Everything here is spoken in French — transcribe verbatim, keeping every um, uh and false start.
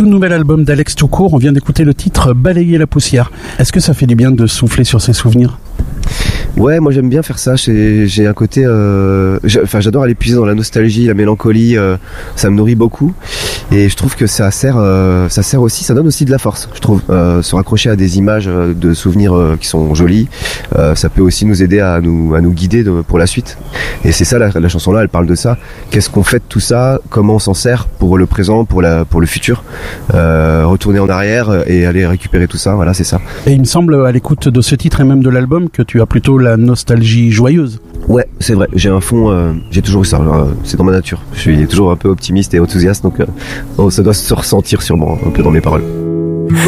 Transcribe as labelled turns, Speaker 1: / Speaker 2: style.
Speaker 1: tout nouvel album d'Alex Toucourt. On vient d'écouter le titre Balayer la poussière. Est-ce que ça fait du bien de souffler sur ses souvenirs ?
Speaker 2: Ouais, moi j'aime bien faire ça. J'ai, j'ai un côté, euh, enfin j'adore aller puiser dans la nostalgie, la mélancolie. Euh, ça me nourrit beaucoup, et je trouve que ça sert, euh, ça sert aussi, ça donne aussi de la force. Je trouve euh, se raccrocher à des images de souvenirs euh, qui sont jolies, euh, ça peut aussi nous aider à nous, à nous guider de, pour la suite. Et c'est ça la, la chanson là, elle parle de ça. Qu'est-ce qu'on fait de tout ça ? Comment on s'en sert pour le présent, pour la, pour le futur ? euh, Retourner en arrière et aller récupérer tout ça. Voilà, c'est ça.
Speaker 1: Et il me semble à l'écoute de ce titre et même de l'album que tu as plutôt la nostalgie joyeuse.
Speaker 2: Ouais, c'est vrai, j'ai un fond, euh, j'ai toujours eu ça, euh, c'est dans ma nature. Je suis toujours un peu optimiste et enthousiaste, donc euh, oh, ça doit se ressentir sûrement un peu dans mes paroles.